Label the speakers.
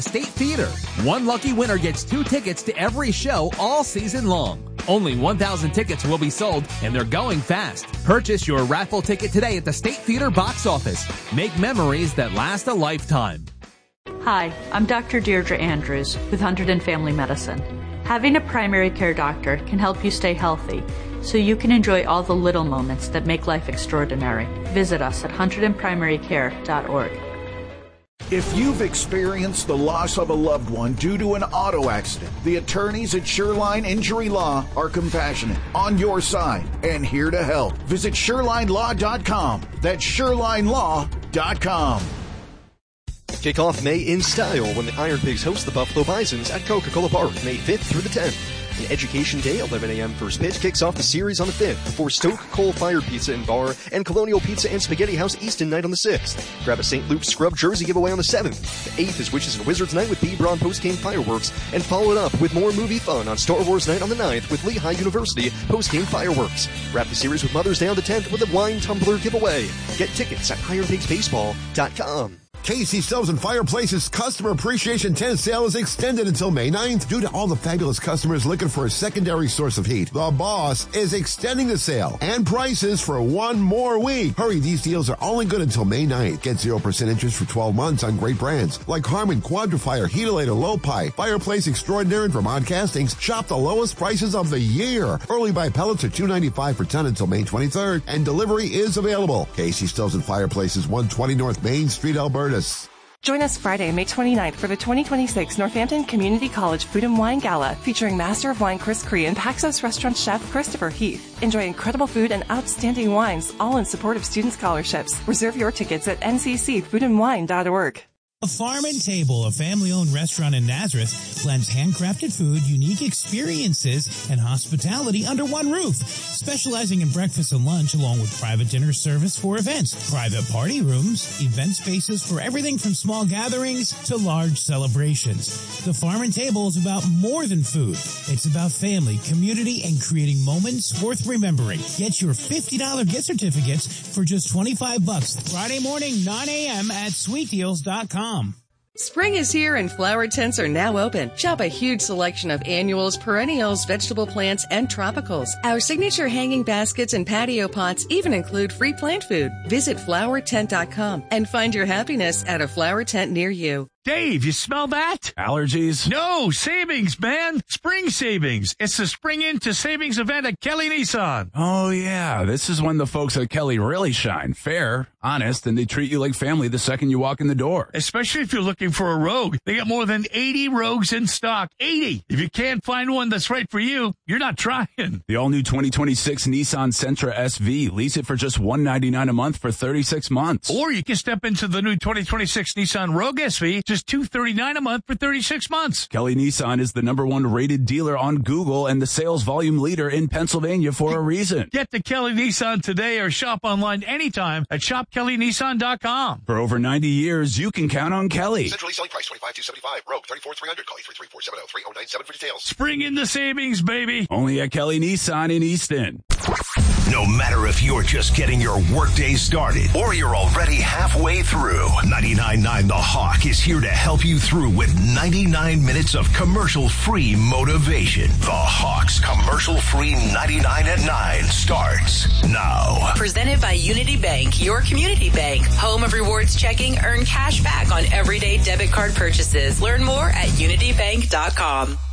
Speaker 1: State Theater. One lucky winner gets 2 tickets to every show all season long. Only 1,000 tickets will be sold, and they're going fast. Purchase your raffle ticket today at the State Theater box office. Make memories that last a lifetime.
Speaker 2: Hi, I'm Dr. Deirdre Andrews with Hunterdon and Family Medicine. Having a primary care doctor can help you stay healthy, so you can enjoy all the little moments that make life extraordinary. Visit us at hunterdonprimarycare.org.
Speaker 3: If you've experienced the loss of a loved one due to an auto accident, the attorneys at Shoreline Injury Law are compassionate, on your side, and here to help. Visit ShorelineLaw.com. That's ShorelineLaw.com.
Speaker 4: Kick off May in style when the Iron Pigs host the Buffalo Bisons at Coca-Cola Park, May 5th through the 10th. An Education Day, 11 a.m. first pitch, kicks off the series on the 5th before Stoke Coal-Fired Pizza and Bar and Colonial Pizza and Spaghetti House Easton Night on the 6th. Grab a St. Luke's Scrub jersey giveaway on the 7th. The 8th is Witches and Wizards Night with B. Braun post-game fireworks, and follow it up with more movie fun on Star Wars Night on the 9th with Lehigh University post-game fireworks. Wrap the series with Mother's Day on the 10th with a wine tumbler giveaway. Get tickets at IronPigsBaseball.com.
Speaker 5: Casey Stoves and Fireplaces Customer Appreciation 10 sale is extended until May 9th. Due to all the fabulous customers looking for a secondary source of heat, the boss is extending the sale and prices for 1 more week. Hurry, these deals are only good until May 9th. Get 0% interest for 12 months on great brands like Harman, Quadrifire, Heatolator, Low-Pi, Fireplace Extraordinaire, and Vermont Castings. Shop the lowest prices of the year. Early buy pellets are $2.95 per ton until May 23rd, and delivery is available. Casey Stoves and Fireplaces, 120 North Main Street, Alberta.
Speaker 6: Join us Friday, May 29th for the 2026 Northampton Community College Food and Wine Gala featuring Master of Wine Chris Cree and Paxos Restaurant Chef Christopher Heath. Enjoy incredible food and outstanding wines, all in support of student scholarships. Reserve your tickets at nccfoodandwine.org.
Speaker 7: A Farm and Table, a family-owned restaurant in Nazareth, blends handcrafted food, unique experiences, and hospitality under one roof. Specializing in breakfast and lunch along with private dinner service for events, private party rooms, event spaces for everything from small gatherings to large celebrations. The Farm and Table is about more than food. It's about family, community, and creating moments worth remembering. Get your $50 gift certificates for just $25 Friday morning, 9 a.m. at sweetdeals.com.
Speaker 8: Spring is here and flower tents are now open. Shop a huge selection of annuals, perennials, vegetable plants, and tropicals. Our signature hanging baskets and patio pots even include free plant food. Visit flowertent.com and find your happiness at a flower tent near you.
Speaker 9: Dave, you smell that?
Speaker 10: Allergies?
Speaker 9: No, savings, man. Spring savings. It's the Spring Into Savings event at Kelly Nissan.
Speaker 10: Oh, yeah. This is when the folks at Kelly really shine. Fair, honest, and they treat you like family the second you walk in the door.
Speaker 9: Especially if you're looking for a Rogue. They got more than 80 Rogues in stock. 80! If you can't find one that's right for you, you're not trying.
Speaker 10: The all-new 2026 Nissan Sentra SV. Lease it for just $199 a month for 36 months.
Speaker 9: Or you can step into the new 2026 Nissan Rogue SV, just $239 a month for 36 months.
Speaker 10: Kelly Nissan is the #1 rated dealer on Google and the sales volume leader in Pennsylvania for a reason.
Speaker 9: Get to Kelly Nissan today or shop online anytime at shopkellynissan.com.
Speaker 10: For over 90 years, you can count on Kelly.
Speaker 11: Centrally selling price $25,275. Rogue $34,300. Call 334-703-097 for details.
Speaker 9: Spring in the savings, baby.
Speaker 10: Only at Kelly Nissan in Easton.
Speaker 12: No matter if you're just getting your workday started or you're already halfway through, 99.9 The Hawk is here to help you through with 99 minutes of commercial-free motivation. The Hawk's commercial-free 99 at 9 starts now.
Speaker 13: Presented by Unity Bank, your community bank. Home of rewards checking, earn cash back on everyday debit card purchases. Learn more at unitybank.com.